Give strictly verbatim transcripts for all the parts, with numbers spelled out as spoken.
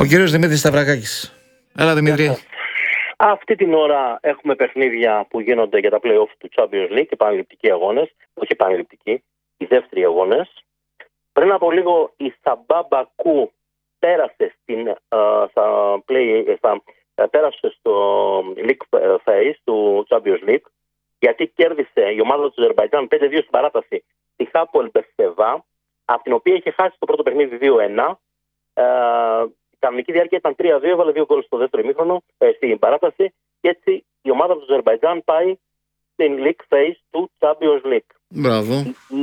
Ο κύριος Δημήτρης Σταυρακάκης. Έλα, Δημήτρη. Αυτή την ώρα έχουμε παιχνίδια που γίνονται για τα play-off του Champions League, επαναληπτικοί αγώνες, όχι επαναληπτικοί, οι δεύτεροι αγώνες. Πριν από λίγο η Σαμπά Μπακού πέρασε, στην, uh, στα play, στα, uh, πέρασε στο League Phase του Champions League, γιατί κέρδισε η ομάδα του Αζερμπαϊτζάν πέντε δύο στην παράταση τη Χάπολ Μπερσεβά, από την οποία είχε χάσει το πρώτο παιχνίδι δύο ένα. Uh, η κανονική διάρκεια ήταν τρία δύο, έβαλε δύο γκολ στο δεύτερο ημίχρονο, ε, στην παράταση, και έτσι η ομάδα του Αζερμπαϊτζάν πάει στην League Phase του Champions League. Μπράβο.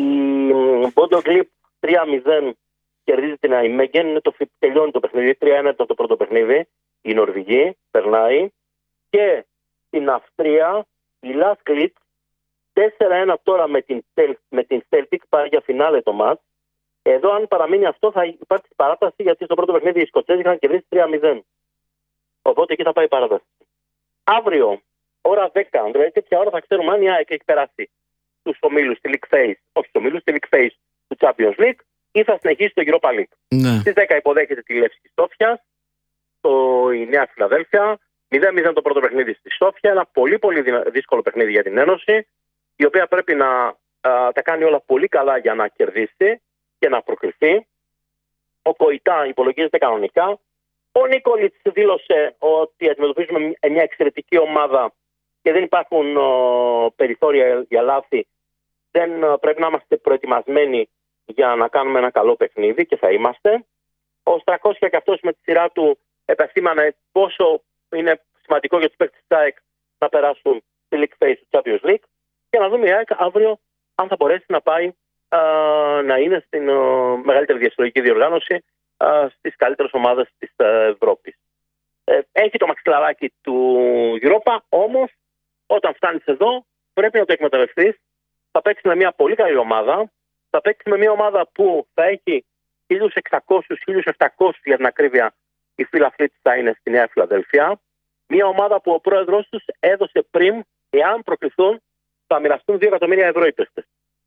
Η Bodo Glimt τρία μηδέν κερδίζει την Αϊμέγεν, είναι το, τελειώνει το παιχνίδι, τρία ένα ήταν το πρώτο παιχνίδι, η Νορβηγή περνάει, και στην Αυστρία η Lask τέσσερα ένα τώρα με την, με την Celtic, πάει για φινάλε το μάτς. Εδώ αν παραμείνει αυτό θα υπάρξει παράταση, γιατί στο πρώτο παιχνίδι οι Σκοτσέζοι είχαν κερδίσει τρία μηδέν. Οπότε εκεί θα πάει η παράταση. Αύριο, ώρα δέκα, δηλαδή τέτοια ώρα θα ξέρουμε αν η ΑΕΚ έχει περάσει στους ομίλους στη League Phase, όχι στους ομίλους, στη League Phase του Champions League, ή θα συνεχίσει το Europa League. Ναι. Στις δέκα υποδέχεται τη Λεύσκη Σόφια, το, η Νέα Φιλαδέλφια, μηδέν μηδέν το πρώτο παιχνίδι στη Σόφια, ένα πολύ πολύ δύσκολο παιχνίδι για την Ένωση, η οποία πρέπει να α, τα κάνει όλα πολύ καλά για να κερδίσει και να προκριθεί. Ο Κοϊτά υπολογίζεται κανονικά. Ο Νίκολιτς δήλωσε ότι αντιμετωπίζουμε μια εξαιρετική ομάδα και δεν υπάρχουν ο, περιθώρια για λάθη. Δεν ο, πρέπει να είμαστε προετοιμασμένοι για να κάνουμε ένα καλό παιχνίδι, και θα είμαστε. Ο Στρακόσια και αυτός με τη σειρά του επεσήμανε πόσο είναι σημαντικό για τους παίκτες της ΑΕΚ να περάσουν στη League Phase του Champions League, και να δούμε η ΑΕΚ αύριο αν θα μπορέσει να πάει α, να είναι στην α, μεγαλύτερη διασυλλογική διοργάνωση α, στις καλύτερες ομάδες της α, Ευρώπης. Ε, έχει το μαξιλαράκι του Europa, όμως όταν φτάνεις εδώ πρέπει να το εκμεταλλευτείς. Θα παίξει με μια πολύ καλή ομάδα, θα παίξει με μια ομάδα που θα έχει χίλια εξακόσια με χίλια επτακόσια για την ακρίβεια, η φιλαθλή της θα είναι στη Νέα Φιλαδέλφια. Μια ομάδα που ο πρόεδρος τους έδωσε πριν, εάν προκριθούν, θα μοιραστούν δύο εκατομμύρια ευρώ οι παίκτες.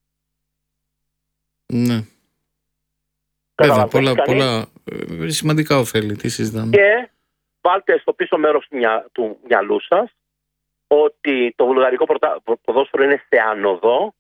Ναι. Βέβαια, πολλά, πολλά ε, σημαντικά ωφέλη, τι συζητάμε. Και βάλτε στο πίσω μέρος του μυαλού σας ότι το βουλγαρικό ποδόσφαιρο είναι σε άνοδο.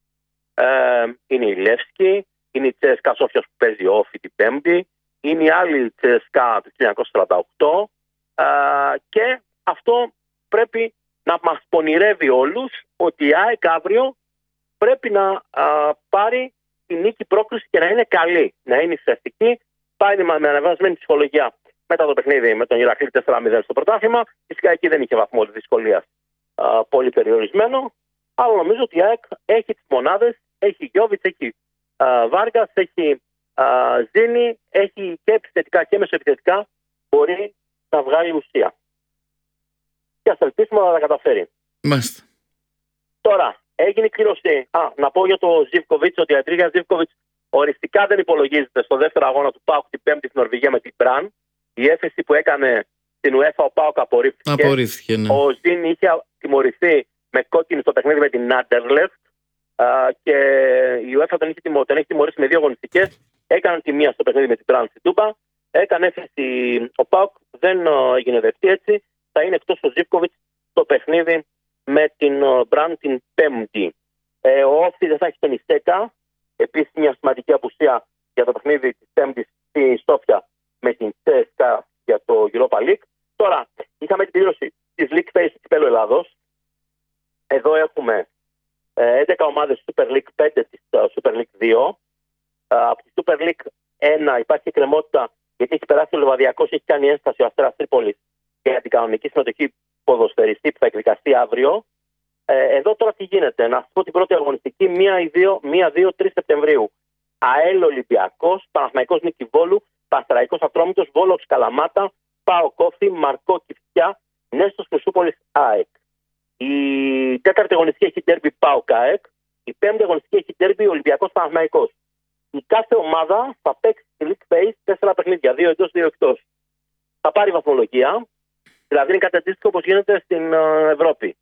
Ε, είναι η Λεύσκη, είναι η Τσέσκα Σόφια που παίζει όφη την Πέμπτη, είναι η άλλη Τσέσκα του χίλια εννιακόσια σαράντα οκτώ, ε, και αυτό πρέπει να μας πονηρεύει όλους ότι η ΑΕΚ αύριο πρέπει να α, πάρει τη νίκη πρόκληση και να είναι καλή, να είναι ουσιαστική. Πάει με ανεβασμένη ψυχολογία μετά το παιχνίδι με τον Ηρακλή τέσσερα μηδέν στο πρωτάθλημα. Φυσικά εκεί δεν είχε βαθμό δυσκολίας πολύ περιορισμένο, αλλά νομίζω ότι η ΑΕΚ έχει τις μονάδες, έχει Γιώβιτς, έχει α, Βάργας, έχει α, Ζήνη, έχει και επιθετικά και μεσοεπιθετικά, μπορεί να βγάλει ουσία. Και ας ελπίσουμε να τα καταφέρει. Μάλιστα. Τώρα, έγινε η κλήρωση. Α, να πω για το Ζίβκοβιτς ότι η Αντρίγια Ζίβκοβιτς οριστικά δεν υπολογίζεται στο δεύτερο αγώνα του ΠΑΟΚ την Πέμπτη στην Νορβηγία με την Μπραν. Η έφεση που έκανε στην UEFA ο ΠΑΟΚ απορρίφθηκε. Απορρίφθηκε, ναι. Ο Ζιν είχε τιμωρηθεί με κόκκινη στο παιχνίδι με την Άντερλεφτ και η UEFA τον έχει, τιμω, τον έχει τιμωρήσει με δύο αγωνιστικές. Έκανε τη μία στο παιχνίδι με την Μπραν στην Τούμπα. Έκανε έφεση ο ΠΑΟΚ, δεν έγινε δεκτή, έτσι. Θα είναι εκτός ο Ζίβκοβιτς στο παιχνίδι με την Μπραν την Πέμπτη. Ε, ο Όφη δεν θα έχει τον Ιστέκα. Επίσης μια σημαντική απουσία για το παιχνίδι της Πέμπτης στη Σόφια με την Τσέσκα για το Europa League. Τώρα, είχαμε την πλήρωση της League Phase του Κυπέλλου Ελλάδος. Εδώ έχουμε ε, έντεκα ομάδες Super League, πέντε της uh, Super League δύο. Uh, από τη Super League ένα υπάρχει εκκρεμότητα, γιατί έχει περάσει ο Λεβαδιακός, έχει κάνει ένσταση ο Αστέρας Τρίπολης για την κανονική συμμετοχή ποδοσφαιριστή που θα εκδικαστεί αύριο. Ε, εδώ τώρα τι γίνεται, να σας πω την πρώτη αγωνιστική, μία δύο τρεις Σεπτεμβρίου. ΑΕΛ Ολυμπιακός, Παναθηναϊκός Νίκη Βόλου, Παστραϊκός Ατρόμητος, Βόλος Καλαμάτα, ΠΑΟ Κόφι, Μαρκό Κυφσιά, Νέστος Χρυσούπολης ΑΕΚ. Η τέταρτη αγωνιστική έχει ντέρμπι ΠΑΟ ΚΑΕΚ, η πέμπτη αγωνιστική έχει ντέρμπι Ολυμπιακός Παναθηναϊκός. Η κάθε ομάδα θα παίξει στη League Phase τέσσερα παιχνίδια, δύο εντός, δύο εκτός. Θα πάρει βαθμολογία, δηλαδή είναι κάτι αντίστοιχο όπως γίνεται στην uh, Ευρώπη.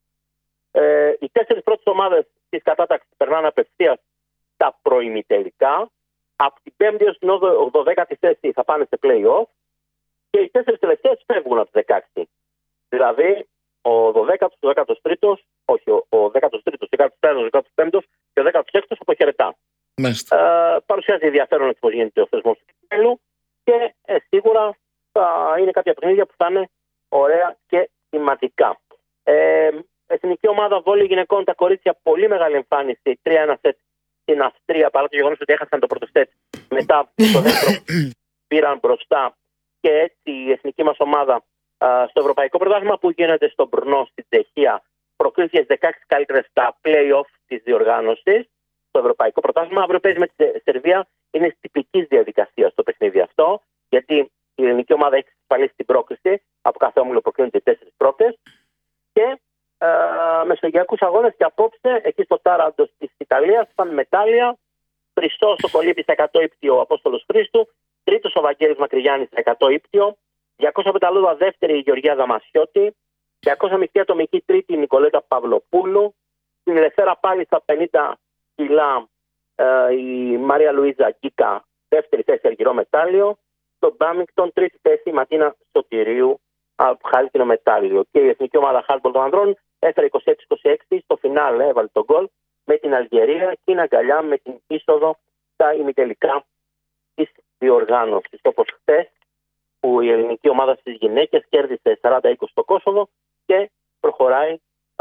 Ε, οι τέσσερις πρώτες ομάδες της κατάταξης περνάνε απευθείας στα προημιτελικά. Από την πέμπτη έως την ογδοηκάτη θέση θα πάνε σε play-off. και οι τέσσερις τελευταίες φεύγουν από τις δεκαέξι. Δηλαδή, ο δωδέκατος, ο δέκατος τρίτος, όχι, ο δέκατος τρίτος, ο δέκατος τέταρτος, ο δέκατος πέμπτος και ο δέκατος έκτος αποχαιρετά. Ε, παρουσιάζει ενδιαφέρον πώς γίνεται ο θεσμός του κυπέλλου και ε, σίγουρα θα είναι κάποια παιχνίδια που θα είναι ωραία και σημαντικά. Ε, εθνική ομάδα βόλεϊ γυναικών, τα κορίτσια, πολύ μεγάλη εμφάνιση. τρία ένα σετ στην Αυστρία, παρά το γεγονός ότι έχασαν το πρώτο σετ. Μετά το δεύτερο πήραν μπροστά και έτσι η εθνική μας ομάδα α, στο Ευρωπαϊκό Πρωτάθλημα που γίνεται στο Μπρνό στην Τσεχία προκρίθηκε στις δεκαέξι καλύτερες στα play-off της διοργάνωσης στο Ευρωπαϊκό Πρωτάθλημα. Αύριο παίζει με τη Σερβία, είναι τυπική διαδικασία στο παιχνίδι αυτό, γιατί η ελληνική ομάδα έχει εξασφαλίσει την πρόκριση. Από κάθε όμιλο προκρίνονται τέσσερις πρώτες. Και ε, μεσογειακούς αγώνες και απόψε, εκεί στο Τάραντο της Ιταλίας, ήταν μετάλλια. Χρυσό στο κολύμπι στα εκατό ύπτιο ο Απόστολος Χρήστου. Τρίτος ο Βαγγέλης Μακρυγιάννης στα εκατό ύπτιο. διακόσια πεταλούδα δεύτερη η Γεωργία Δαμασιώτη. διακόσια μυστή ατομική τρίτη η Νικολέτα Παυλοπούλου. Στην ελευθέρα πάλι στα πενήντα κιλά ε, η Μαρία Λουίζα Γκίκα, δεύτερη θέση αργυρό μετάλλιο. Στο Μπάμιγκτον τρίτη θέση η Ματίνα Σωτηρίου, χάλκινο μετάλλιο. Και η εθνική ομάδα χάντμπολ των ανδρών έφερε είκοσι έξι είκοσι έξι στο φινάλε, έβαλε τον γκολ με την Αλγερία και είναι αγκαλιά με την είσοδο στα ημιτελικά της διοργάνωσης. Όπως χθες που η ελληνική ομάδα στις γυναίκες κέρδισε σαράντα είκοσι στο Κόσοβο και προχωράει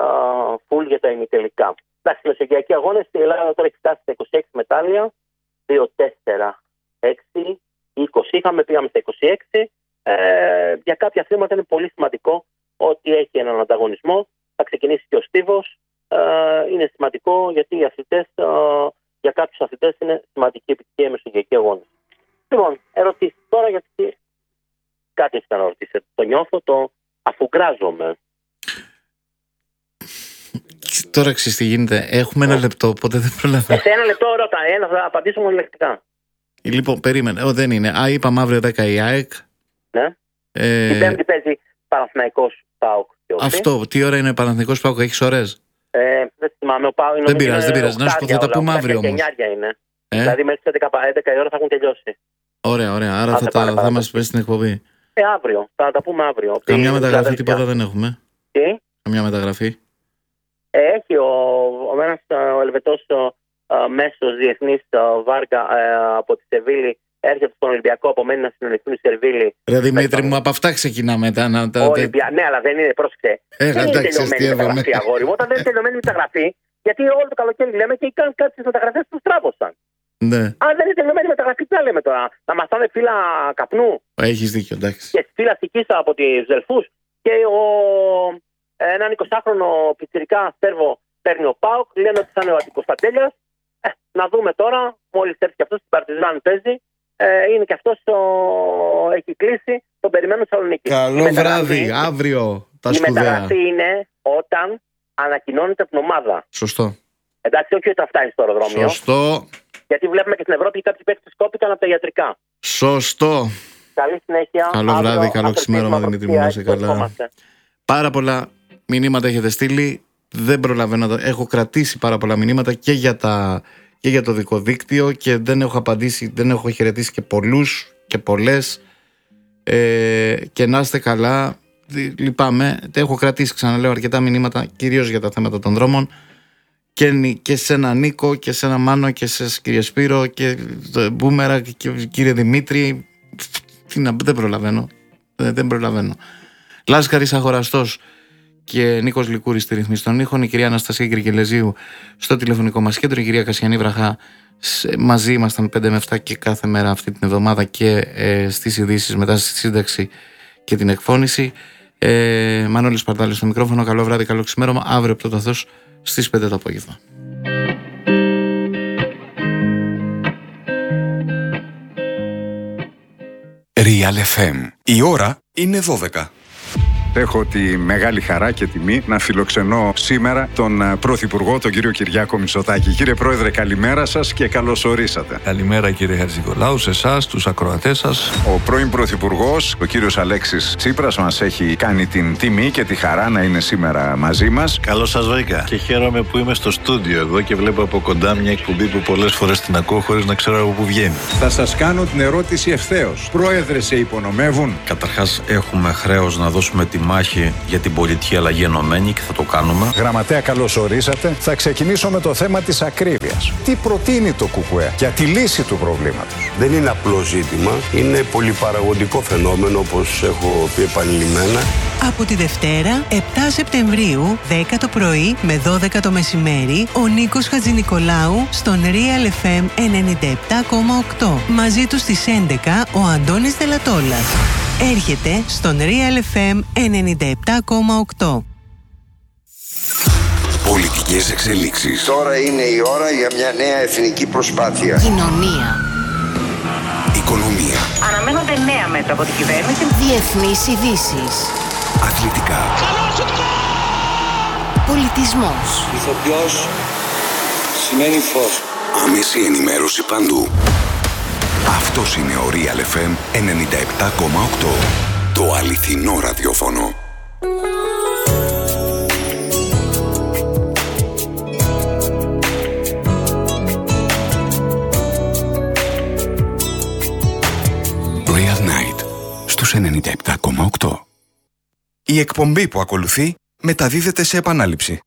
φουλ για τα ημιτελικά. Εντάξει, μεσογειακοί αγώνες, η Ελλάδα τώρα έχει φτάσει στα είκοσι έξι μετάλλια, δύο τέσσερα έξι είκοσι είχαμε, πήγαμε στα είκοσι έξι. Ε, για κάποια θέματα είναι πολύ σημαντικό ότι έχει έναν ανταγωνισμό. Θα ξεκινήσει και ο στίβος. Ε, είναι σημαντικό γιατί οι αθλητές, ε, για κάποιους αθλητές είναι σημαντική επιτυχία η μεσογειακή αγώνα. Λοιπόν, ερωτήσεις τώρα, γιατί κάτι έχετε να ρωτήσετε. Το νιώθω, το αφουγκράζομαι. Τώρα ξέρεις τι γίνεται. Έχουμε ένα λεπτό, οπότε δεν προλαβαίνω. Σε ένα λεπτό ρώτα, ένα θα απαντήσω μονολεκτικά. Λοιπόν, περίμενε. Ο, δεν είναι. Α, είπαμε αύριο δέκα η ΑΕΚ. Ναι. Ε... Την Πέμπτη παίζει Παναθηναϊκός ΠΑΟΚ. Αυτό. Τι ώρα είναι Παναθηναϊκός ΠΑΟΚ, έχεις ώρες? Ε, δεν θυμάμαι. Ο ΠΑΟΚ δεν πειράζει, δεν πειράζει. Να σου πω, θα τα πούμε αύριο όμως. Είναι. Ε? Δηλαδή μέχρι τις έντεκα η ώρα θα έχουν τελειώσει. Ωραία, ωραία. Άρα θα, θα, τα, θα μας πέσει στην εκπομπή. Ε, αύριο. Θα τα πούμε αύριο. Καμιά μεταγραφή, τίποτα δεν έχουμε. Τι? Καμιά μεταγραφή. Ε, έχει ο, ο ένας ο Ελβετός μέσος διεθνής Βάργα ε, από τη Σεβίλη. Έρχεται στον Ολυμπιακό, απομένει να συνοληθούν οι Σερβίλοι. Ρε Δημήτρη μου, από αυτά ξεκινάμε μετά. Να, τα, Ολυμπια... Ναι, αλλά δεν είναι, πρόσεξε. Ε, δεν είναι τελειωμένη μεταγραφή, αγόρι μου. Όταν δεν είναι τελειωμένη μεταγραφή, γιατί όλο το καλοκαίρι λέμε και κάνουν κάτι στις μεταγραφές που στράβωσαν. Ναι. Αν δεν είναι τελειωμένη μεταγραφή, τι λέμε τώρα? Να μας πάνε φύλλα καπνού. Έχεις δίκιο, εντάξει. Και φύλλα στοιχίστα από τις Δελφούς. Και ο... έναν εικοσάχρονο πιτσιρικά Σέρβο παίρνει ο ΠΑΟΚ. Λένε ότι θα είναι ο Αντικοσταντέλιας. Ε, να δούμε τώρα, μόλις έρθει και αυτός στην Παρτιζάν παίζει. Ε, είναι και αυτός ο... έχει κλείσει, τον περιμένω στη Θεσσαλονίκη. Καλό βράδυ, αύριο τα σπουδαία. Η μεταγραφή είναι όταν ανακοινώνεται από την ομάδα. Σωστό. Εντάξει, όχι όταν φτάνει στο αεροδρόμιο. Σωστό. Γιατί βλέπουμε και στην Ευρώπη κάποιοι παίκτες κόπηκαν από τα ιατρικά. Σωστό. Καλή συνέχεια. Καλό αύριο, βράδυ, καλό ξημέρωμα Δημήτρη μου, να είσαι καλά. Πάρα πολλά μηνύματα έχετε στείλει. Δεν προλαβαίνω, έχω κρατήσει πάρα πολλά μηνύματα και για τα... και για το δικό δίκτυο και δεν έχω απαντήσει, δεν έχω χαιρετήσει και πολλούς και πολλές ε, και να είστε καλά. Λυπάμαι, έχω κρατήσει, ξαναλέω, αρκετά μηνύματα κυρίως για τα θέματα των δρόμων και, και σε ένα Νίκο και σε ένα Μάνο και σε κύριε Σπύρο και Μπούμερα και κύριε Δημήτρη. Τι να, δεν προλαβαίνω, δεν, δεν προλαβαίνω. Λάσκαρης Αγοραστός και Νίκος Λικούρης στη ρυθμίση των ήχων, η κυρία Αναστασία Κυρκελεζίου στο τηλεφωνικό μας κέντρο, η κυρία Κασιανή Βραχά. Μαζί ήμασταν πέντε με επτά και κάθε μέρα αυτή την εβδομάδα και ε, στις ειδήσεις μετά στη σύνταξη και την εκφώνηση. ε, Μανώλης Παρτάλης στο μικρόφωνο. Καλό βράδυ, καλό ξημέρωμα. Αύριο από το Ταθός στις πέντε το απόγευμα. Real εφ εμ. Η ώρα είναι δώδεκα. Έχω τη μεγάλη χαρά και τιμή να φιλοξενώ σήμερα τον Πρωθυπουργό, τον κύριο Κυριάκο Μητσοτάκη. Κύριε Πρόεδρε, καλημέρα σας και καλώς ορίσατε. Καλημέρα κύριε Χατζηνικολάου, σε εσάς, τους ακροατές σας. Ο πρώην Πρωθυπουργός, ο κύριος Αλέξης Τσίπρας, μας έχει κάνει την τιμή και τη χαρά να είναι σήμερα μαζί μας. Καλώς σας βρήκα και χαίρομαι που είμαι στο στούντιο εδώ και βλέπω από κοντά μια εκπομπή που πολλές φορές την ακούω χωρίς να ξέρω από πού βγαίνει. Θα σας κάνω την ερώτηση ευθέως. Πρόεδρε, σε υπονομεύουν? Καταρχάς, έχουμε χρέος να δώσουμε τη μάχη για την πολιτική αλλαγή ενωμένη και θα το κάνουμε. Γραμματέα, καλώς ορίσατε. Θα ξεκινήσω με το θέμα της ακρίβειας. Τι προτείνει το ΚΚΕ για τη λύση του προβλήματος? Δεν είναι απλό ζήτημα. Είναι πολυπαραγωγικό φαινόμενο, όπως έχω πει επανειλημμένα. Από τη Δευτέρα, επτά Σεπτεμβρίου, δέκα το πρωί με δώδεκα το μεσημέρι, ο Νίκος Χατζηνικολάου στον Real εφ εμ ενενήντα επτά κόμμα οκτώ. Μαζί του στις έντεκα ο Αντώνης Δελατόλας. Έρχεται στον Real εφ εμ ενενήντα επτά κόμμα οκτώ. Πολιτικές εξελίξεις. Τώρα είναι η ώρα για μια νέα εθνική προσπάθεια. Κοινωνία. Οικονομία. Αναμένονται νέα μέτρα από την κυβέρνηση. Διεθνείς ειδήσεις. Αθλητικά. Πολιτισμός. Ηθοποιός σημαίνει φως. Άμεση ενημέρωση παντού. Αυτός είναι ο Real εφ εμ ενενήντα επτά κόμμα οκτώ. Το αληθινό ραδιόφωνο. Real Night στους ενενήντα επτά κόμμα οκτώ. Η εκπομπή που ακολουθεί μεταδίδεται σε επανάληψη.